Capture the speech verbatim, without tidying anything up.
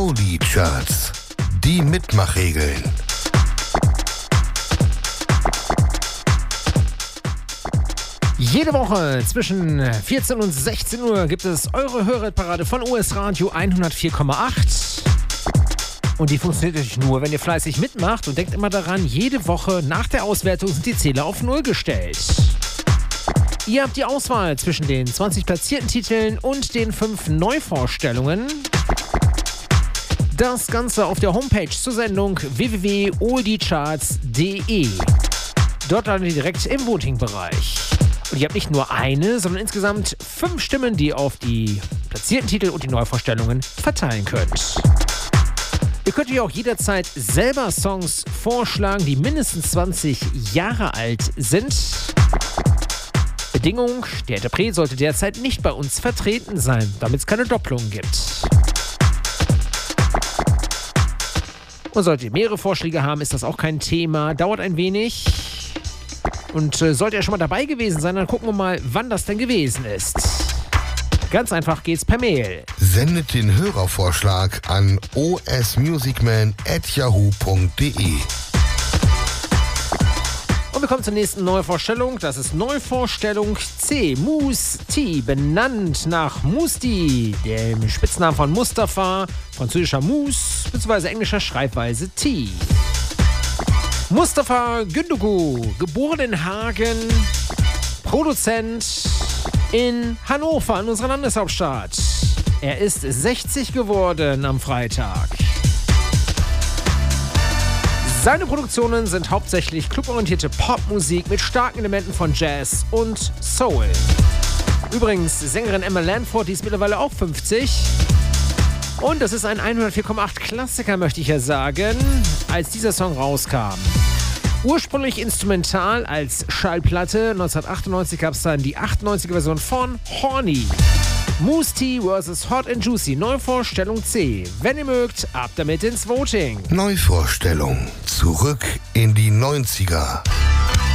Oldie-Charts. Die Mitmachregeln. Jede Woche zwischen vierzehn und sechzehn Uhr gibt es eure Hörerparade von U S Radio hundertvier Komma acht. Und die funktioniert natürlich nur, wenn ihr fleißig mitmacht. Und denkt immer daran, jede Woche nach der Auswertung sind die Zähler auf Null gestellt. Ihr habt die Auswahl zwischen den zwanzig platzierten Titeln und den fünf Neuvorstellungen. Das Ganze auf der Homepage zur Sendung w w w punkt oldiecharts punkt d e. Dort landet ihr direkt im Voting-Bereich. Und ihr habt nicht nur eine, sondern insgesamt fünf Stimmen, die ihr auf die platzierten Titel und die Neuvorstellungen verteilen könnt. Ihr könnt euch auch jederzeit selber Songs vorschlagen, die mindestens zwanzig Jahre alt sind. Bedingung: der Interpret sollte derzeit nicht bei uns vertreten sein, damit es keine Doppelungen gibt. Und solltet ihr mehrere Vorschläge haben, ist das auch kein Thema. Dauert ein wenig. Und äh, sollte er schon mal dabei gewesen sein, dann gucken wir mal, wann das denn gewesen ist. Ganz einfach geht's per Mail. Sendet den Hörervorschlag an o s musicman at yahoo punkt d e. Und wir kommen zur nächsten Neuvorstellung. Das ist Neuvorstellung C. Mousse T, benannt nach Mousse-T, dem Spitznamen von Mustafa, französischer Mousse bzw. englischer Schreibweise T. Mustafa Gündoğu, geboren in Hagen, Produzent in Hannover, in unserer Landeshauptstadt. Er ist sechzig geworden am Freitag. Seine Produktionen sind hauptsächlich cluborientierte Popmusik mit starken Elementen von Jazz und Soul. Übrigens, Sängerin Emma Lanford, die ist mittlerweile auch fünfzig. Und das ist ein hundertvier Komma acht Klassiker, möchte ich ja sagen, als dieser Song rauskam. Ursprünglich instrumental als Schallplatte, neunzehnhundertachtundneunzig gab es dann die achtundneunziger Version von Horny. Mousse T versus Hot and Juicy, Neuvorstellung C. Wenn ihr mögt, ab damit ins Voting. Neuvorstellung. Zurück in die neunziger.